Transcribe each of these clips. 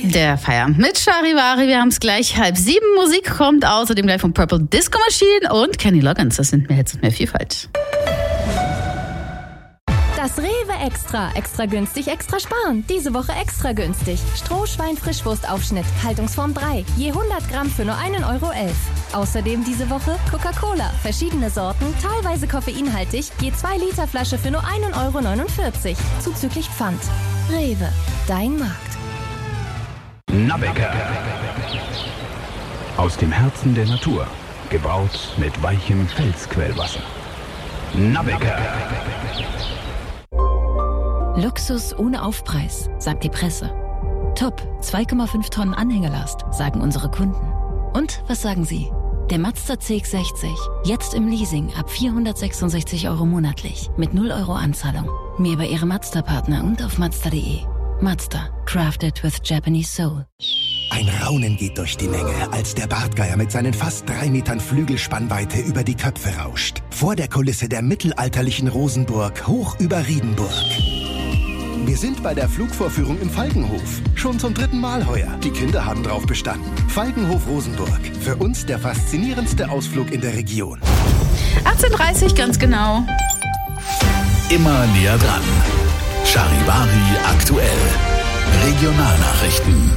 Der Feierabend mit Charivari. Wir haben es gleich 6:30. Musik kommt außerdem gleich von Purple Disco Machine und Kenny Loggins. Das sind mehr Hits und mehr Vielfalt. Das Rewe Extra. Extra günstig, extra sparen. Diese Woche extra günstig. Strohschwein-Frischwurstaufschnitt, Haltungsform 3. Je 100 Gramm für nur 1,11 Euro. Außerdem diese Woche Coca-Cola. Verschiedene Sorten, teilweise koffeinhaltig. Je 2 Liter Flasche für nur 1,49 Euro. Zuzüglich Pfand. Rewe. Dein Markt. Nabecker. Aus dem Herzen der Natur. Gebraut mit weichem Felsquellwasser. Nabecker. Luxus ohne Aufpreis, sagt die Presse. Top, 2,5 Tonnen Anhängelast, sagen unsere Kunden. Und was sagen Sie? Der Mazda CX-60, jetzt im Leasing ab 466 Euro monatlich, mit 0 Euro Anzahlung. Mehr bei Ihrem Mazda-Partner und auf Mazda.de. Mazda, crafted with Japanese soul. Ein Raunen geht durch die Menge, als der Bartgeier mit seinen fast 3 Metern Flügelspannweite über die Köpfe rauscht. Vor der Kulisse der mittelalterlichen Rosenburg, hoch über Riedenburg. Wir sind bei der Flugvorführung im Falkenhof. Schon zum 3. Mal heuer. Die Kinder haben drauf bestanden. Falkenhof Rosenburg. Für uns der faszinierendste Ausflug in der Region. 18:30 ganz genau. Immer näher dran. Charivari aktuell. Regionalnachrichten.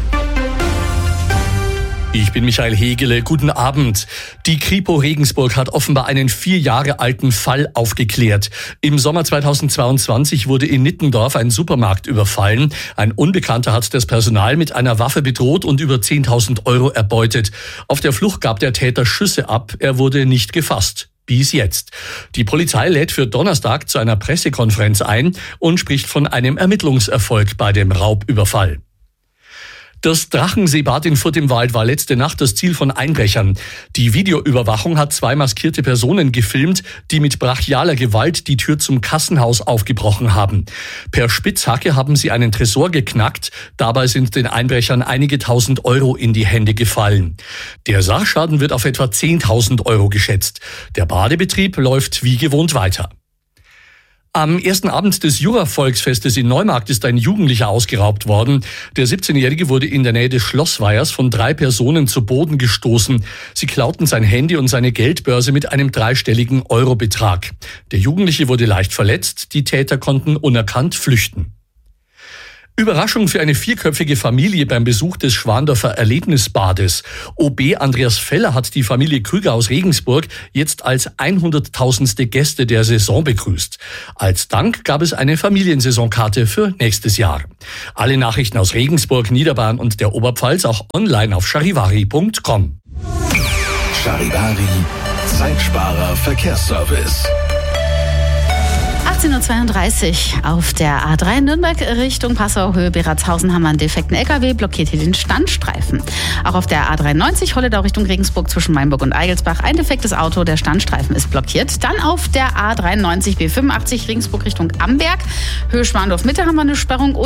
Ich bin Michael Hegele. Guten Abend. Die Kripo Regensburg hat offenbar einen 4 Jahre alten Fall aufgeklärt. Im Sommer 2022 wurde in Nittendorf ein Supermarkt überfallen. Ein Unbekannter hat das Personal mit einer Waffe bedroht und über 10.000 Euro erbeutet. Auf der Flucht gab der Täter Schüsse ab. Er wurde nicht gefasst. Bis jetzt. Die Polizei lädt für Donnerstag zu einer Pressekonferenz ein und spricht von einem Ermittlungserfolg bei dem Raubüberfall. Das Drachenseebad in Furt im Wald war letzte Nacht das Ziel von Einbrechern. Die Videoüberwachung hat 2 maskierte Personen gefilmt, die mit brachialer Gewalt die Tür zum Kassenhaus aufgebrochen haben. Per Spitzhacke haben sie einen Tresor geknackt. Dabei sind den Einbrechern einige tausend Euro in die Hände gefallen. Der Sachschaden wird auf etwa 10.000 Euro geschätzt. Der Badebetrieb läuft wie gewohnt weiter. Am ersten Abend des Jura-Volksfestes in Neumarkt ist ein Jugendlicher ausgeraubt worden. Der 17-Jährige wurde in der Nähe des Schlossweihers von 3 Personen zu Boden gestoßen. Sie klauten sein Handy und seine Geldbörse mit einem 3-stelligen Eurobetrag. Der Jugendliche wurde leicht verletzt, die Täter konnten unerkannt flüchten. Überraschung für eine 4-köpfige Familie beim Besuch des Schwandorfer Erlebnisbades. OB Andreas Feller hat die Familie Krüger aus Regensburg jetzt als 100.000. Gäste der Saison begrüßt. Als Dank gab es eine Familiensaisonkarte für nächstes Jahr. Alle Nachrichten aus Regensburg, Niederbayern und der Oberpfalz auch online auf charivari.com. Charivari, Zeitsparer Verkehrsservice. 18:32 Uhr auf der A3 Nürnberg Richtung Passau, Höhe Beratshausen haben wir einen defekten LKW, blockiert hier den Standstreifen. Auch auf der A93 Holledau Richtung Regensburg zwischen Mainburg und Eigelsbach ein defektes Auto, der Standstreifen ist blockiert. Dann auf der A93 B85 Regensburg Richtung Amberg, Höhe Schwandorf Mitte haben wir eine Sperrung.